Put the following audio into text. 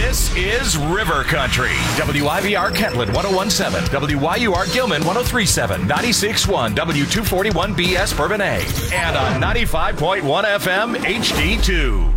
This is River Country. WIVR Kentland 1017, WYUR Gilman 1037, 96.1 W241BS Bourbon A, and on 95.1 FM HD2.